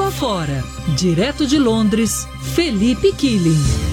afora. Direto de Londres, Felipe Killing.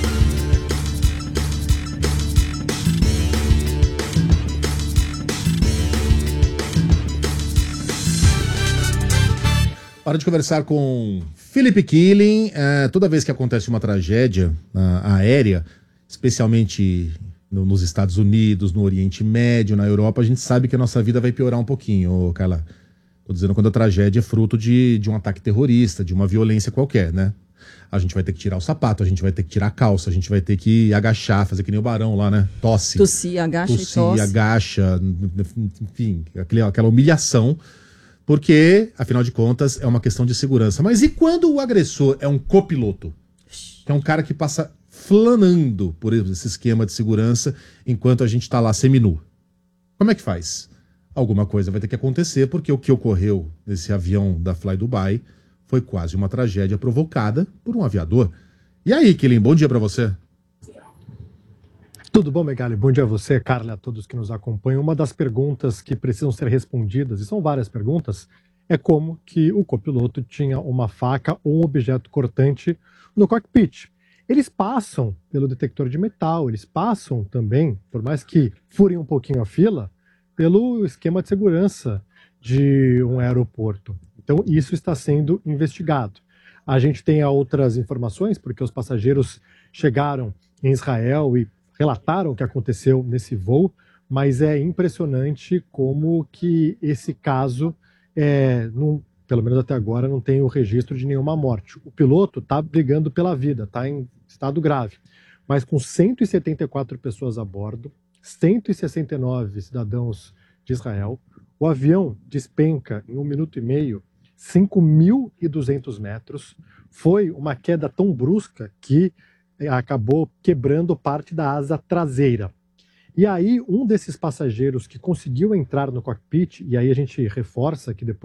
Hora de conversar com Felipe Killing. Toda vez que acontece uma tragédia aérea, especialmente nos Estados Unidos, no Oriente Médio, na Europa, a gente sabe que a nossa vida vai piorar um pouquinho, Carla. Tô dizendo quando a tragédia é fruto de um ataque terrorista, de uma violência qualquer, né? A gente vai ter que tirar o sapato, a gente vai ter que tirar a calça, a gente vai ter que agachar, fazer que nem o Barão lá, né? Tossir, agacha e tosse. Agacha, enfim, aquela humilhação, porque, afinal de contas, é uma questão de segurança. Mas e quando o agressor é um copiloto? Que é um cara que passa flanando por esse esquema de segurança enquanto a gente tá lá seminu. Como é que faz? Alguma coisa vai ter que acontecer, porque o que ocorreu nesse avião da Fly Dubai foi quase uma tragédia provocada por um aviador. E aí, Killing, bom dia pra você. Tudo bom, Megali? Bom dia a você, Carla, a todos que nos acompanham. Uma das perguntas que precisam ser respondidas, e são várias perguntas, é como que o copiloto tinha uma faca ou um objeto cortante no cockpit. Eles passam pelo detector de metal, eles passam também, por mais que furem um pouquinho a fila, pelo esquema de segurança de um aeroporto. Então, isso está sendo investigado. A gente tem outras informações, porque os passageiros chegaram em Israel e relataram o que aconteceu nesse voo, mas é impressionante como que esse caso, pelo menos até agora, não tem o registro de nenhuma morte. O piloto está brigando pela vida, está em estado grave, mas com 174 pessoas a bordo, 169 cidadãos de Israel, o avião despenca em 1 minuto e meio 5.200 metros. Foi uma queda tão brusca que acabou quebrando parte da asa traseira. E aí, um desses passageiros que conseguiu entrar no cockpit, e aí a gente reforça que depois